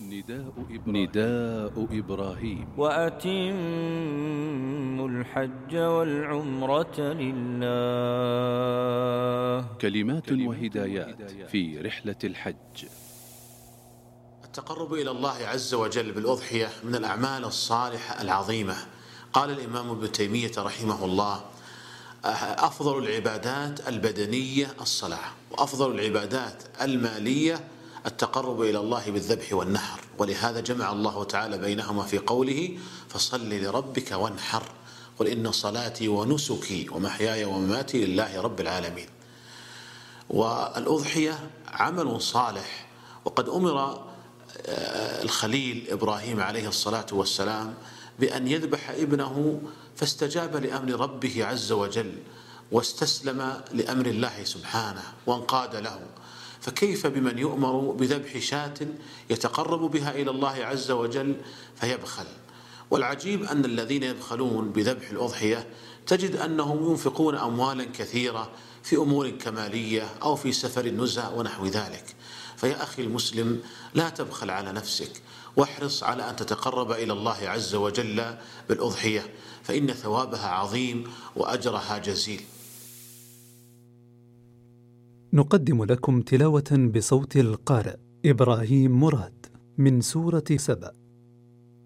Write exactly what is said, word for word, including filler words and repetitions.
نداء إبراهيم, نداء إبراهيم وأتموا الحج والعمرة لله. كلمات وهدايات في رحلة الحج. التقرب إلى الله عز وجل بالأضحية من الأعمال الصالحة العظيمة. قال الإمام ابن تيمية رحمه الله: أفضل العبادات البدنية الصلاة، وأفضل العبادات المالية التقرب إلى الله بالذبح والنحر، ولهذا جمع الله تعالى بينهما في قوله: فصل لربك وانحر، قل إن صلاتي ونسكي ومحياي ومماتي لله رب العالمين. والأضحية عمل صالح، وقد أمر الخليل إبراهيم عليه الصلاة والسلام بأن يذبح ابنه، فاستجاب لأمر ربه عز وجل واستسلم لأمر الله سبحانه وانقاد له، فكيف بمن يؤمر بذبح شاة يتقرب بها إلى الله عز وجل فيبخل؟ والعجيب أن الذين يبخلون بذبح الأضحية تجد أنهم ينفقون أموالا كثيرة في أمور كمالية أو في سفر النزهة ونحو ذلك. فيا أخي المسلم، لا تبخل على نفسك، واحرص على أن تتقرب إلى الله عز وجل بالأضحية، فإن ثوابها عظيم وأجرها جزيل. نقدم لكم تلاوة بصوت القارئ إبراهيم مراد من سورة سبأ.